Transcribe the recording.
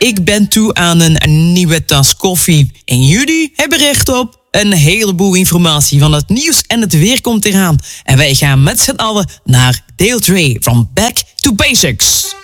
ik ben toe aan een nieuwe tas koffie. En jullie hebben recht op een heleboel informatie, van het nieuws en het weer komt eraan. En wij gaan met z'n allen naar deel 2 van Back to Basics.